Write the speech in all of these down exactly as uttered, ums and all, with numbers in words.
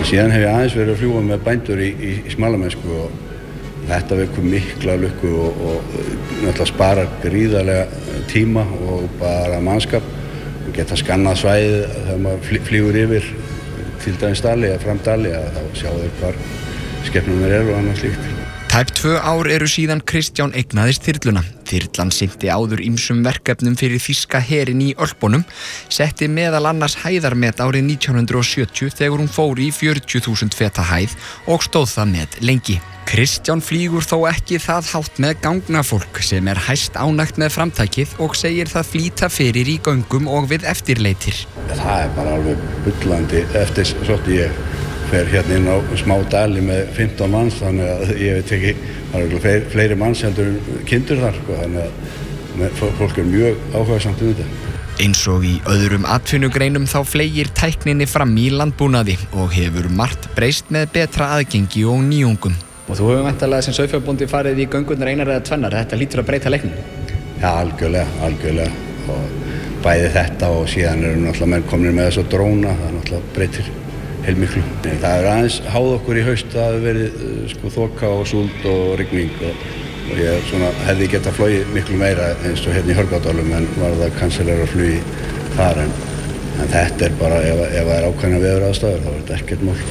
síðan hef ég aðeins verið að fljúga með bændur í, í, í smalamennsku og þetta vekur mikla lukku og, og náttúrulega sparar gríðarlega tíma og bara mannskap og geta skannað svæðið þegar maður flýgur yfir til dæmis dali eða fram dali að þá sjá þeir hvar skepnurnar eru og annað slíkt. Tæp tvö ár eru síðan Kristján eignaðist þyrluna. Þyrlan sinnti áður ýmsum verkefnum fyrir þýska herinn í Ölpunum, setti meðal annars hæðarmet árið nítján hundruð og sjötíu þegar hún fór í fjörutíu þúsund feta hæð og stóð það met lengi. Kristján flýgur þó ekki það hátt með gangnafólk sem er hæst ánægt með framtækið og segir það flýta fyrir í göngum og við eftirleitir. Það er bara alveg bullandi eftir svolítið ég fer hérna inn á smá dali með fimmtán manns, þannig að ég veit ekki, það er fleiri, fleiri manns heldur kindur þar, sko, þannig að fólk er mjög áhugasamt um þetta. Eins og í öðrum atvinnugreinum þá fleygir tækninni fram í landbúnaði og hefur margt breyst með betra aðgengi og nýjungum. Og þú hefur væntanlega sem sauðfjárbóndi farið í göngurnar einar eða tvennar, þetta lítur að breyta leiknum? Já, algjörlega, algjörlega. Og bæði þetta og síðan eru náttúrulega menn komnir með þess að dróna, það náttúrulega breytir heilmiklu. Það er aðeins háð okkur í haust að hafi verið sko, þoka og súld og rigning og, og ég svona, hefði getað flogið miklu meira eins og hérna í Hörgárdalum en var það kanselera flugi þar en, en þetta er bara, ef, ef það er ákveðna veðuraðstæður þá er þetta ekkert mál.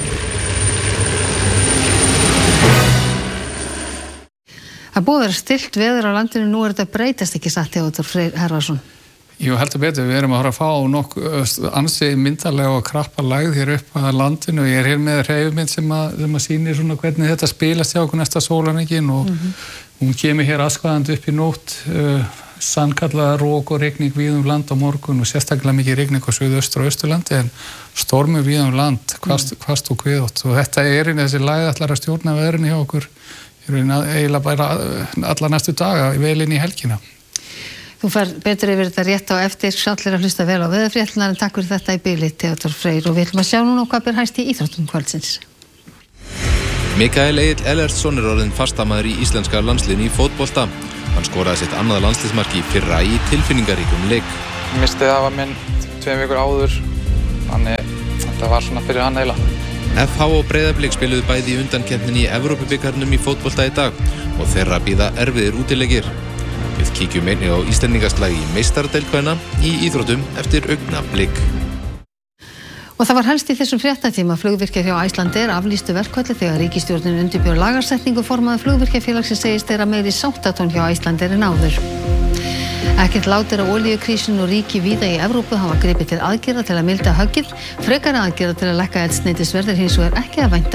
Það búið að vera stillt veður á landinu, nú er þetta breytast ekki satt Theodór Freyr Hervarsson. Jú, heldur betur, við erum að fara að fá nokkuð ansi myndarlega og krappa lægð hér upp að landinu. Ég er hér með hreyfimynd sem að, sem að sýnir svona hvernig þetta spilast hjá okkur næsta sólarhringinn og mm-hmm. hún kemur hér askvaðandi upp í nótt, uh, sannkallaða rók og rigning víða um land á morgun og sérstaklega mikið rigning á suðaustur og austurlandi en stormur víða um land, hvasst, hvasst og kviðótt og þetta er einn þessi lægð ætlar að stjórna veðrinu hjá okkur eiginlega bara alla næstu daga vel inn í helgina. Þú fer betur yfir þetta rétt á eftir, allir að hlusta vel á veðurfréttirnar en takk fyrir þetta í bili Theodór Freyr og við ætlum að sjá núna hvað ber hæst í íþróttum kvöldsins. Mikael Egill Ellertsson er orðinn fastamaður í íslenska landsliðinu í fótbolta. Hann skoraði sitt annað landsliðsmark í fyrra í tilfinningaríkum leik. Ég misti það var minn tveim vikur áður, þannig þetta var svona fyrir hann eiginlega. F H og Breiðablik spiluðu bæði í undankeppninni í Evrópubikarnum í fótbolta í dag og þeirra bíða erfiðir útileikir. Við kíkjum einnig á Íslendingaslag í meistaradeild kvenna í íþróttum eftir Augnablik. Og það var helst í þessum fréttatíma flugvirkjar hjá Icelandair aflýstu verkfalli þegar ríkisstjórnin undirbjó lagasetningu formaður flugvirkjafélagsins segist þeirra meiri sáttatón hjá Icelandair en áður. Ekkert lát er á olíukrísunni og ríki víða í Evrópu hafa gripið til aðgerða til að milda höggið. Frekari aðgerða til að lækka eldsneytisverð er hins vegar ekki að vænta